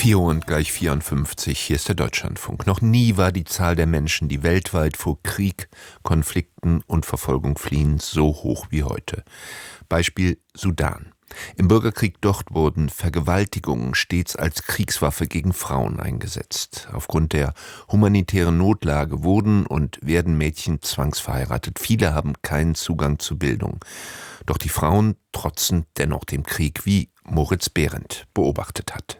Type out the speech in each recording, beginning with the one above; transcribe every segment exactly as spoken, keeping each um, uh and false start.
vier Uhr und gleich vierundfünfzig, hier ist der Deutschlandfunk. Noch nie war die Zahl der Menschen, die weltweit vor Krieg, Konflikten und Verfolgung fliehen, so hoch wie heute. Beispiel Sudan. Im Bürgerkrieg dort wurden Vergewaltigungen stets als Kriegswaffe gegen Frauen eingesetzt. Aufgrund der humanitären Notlage wurden und werden Mädchen zwangsverheiratet. Viele haben keinen Zugang zu Bildung. Doch die Frauen trotzen dennoch dem Krieg, wie Moritz Behrendt beobachtet hat.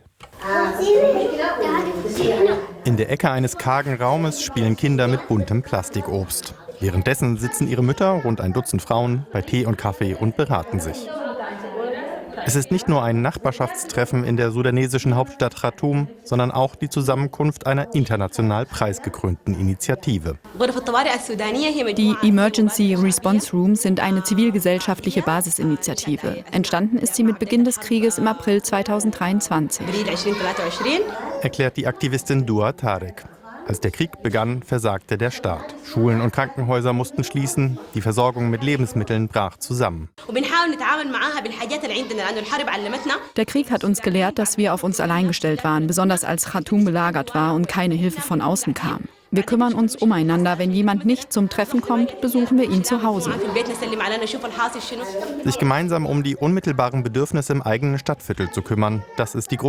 In der Ecke eines kargen Raumes spielen Kinder mit buntem Plastikobst. Währenddessen sitzen ihre Mütter, rund ein Dutzend Frauen, bei Tee und Kaffee und beraten sich. Es ist nicht nur ein Nachbarschaftstreffen in der sudanesischen Hauptstadt Khartoum, sondern auch die Zusammenkunft einer international preisgekrönten Initiative. Die Emergency Response Rooms sind eine zivilgesellschaftliche Basisinitiative. Entstanden ist sie mit Beginn des Krieges im April zweitausenddreiundzwanzig. Erklärt die Aktivistin Dua Tarek. Als der Krieg begann, versagte der Staat. Schulen und Krankenhäuser mussten schließen, die Versorgung mit Lebensmitteln brach zusammen. Der Krieg hat uns gelehrt, dass wir auf uns allein gestellt waren, besonders als Khartoum belagert war und keine Hilfe von außen kam. Wir kümmern uns umeinander. Wenn jemand nicht zum Treffen kommt, besuchen wir ihn zu Hause. Sich gemeinsam um die unmittelbaren Bedürfnisse im eigenen Stadtviertel zu kümmern, das ist die